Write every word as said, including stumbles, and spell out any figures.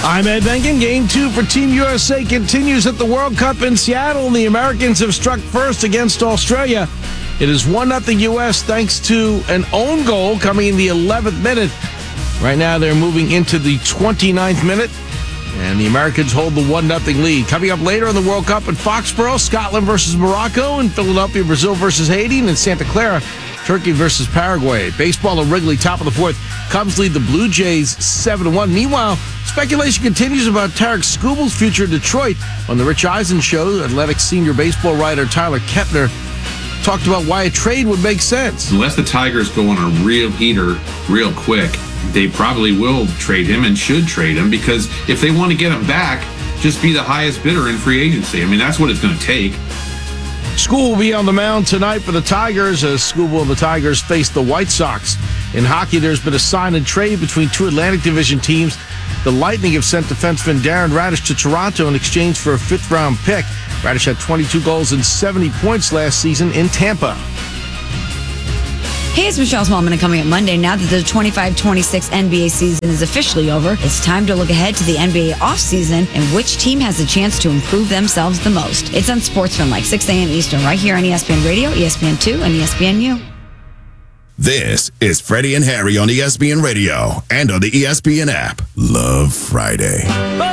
I'm Ed Benkin. Game two for Team U S A continues at the World Cup in Seattle. The Americans have struck first against Australia. It is one nothing U S thanks to an own goal coming in the eleventh minute. Right now they're moving into the twenty-ninth minute, and the Americans hold the one nothing lead. Coming up later in the World Cup at Foxborough, Scotland versus Morocco, in Philadelphia, Brazil versus Haiti, and in Santa Clara, Turkey versus Paraguay. Baseball at Wrigley, top of the fourth. Cubs lead the Blue Jays seven to one. Meanwhile, speculation continues about Tarek Skubal's future in Detroit. On the Rich Eisen Show, Athletics senior baseball writer Tyler Kepner talked about why a trade would make sense. Unless the Tigers go on a real heater real quick, they probably will trade him and should trade him, because if they want to get him back, just be the highest bidder in free agency. I mean, that's what it's going to take. Skubal will be on the mound tonight for the Tigers as Skubal and the Tigers face the White Sox. In hockey, there's been a sign and trade between two Atlantic Division teams. The Lightning have sent defenseman Darren Radish to Toronto in exchange for a fifth-round pick. Radish had twenty-two goals and seventy points last season in Tampa. Hey, it's Michelle Smallman, coming up Monday. Now that the twenty-five twenty-six N B A season is officially over, it's time to look ahead to the N B A offseason and which team has a chance to improve themselves the most. It's on Sportsman, like six a.m. Eastern, right here on E S P N Radio, E S P N two, and E S P N U. This is Freddie and Harry on E S P N Radio and on the E S P N app. Love Friday.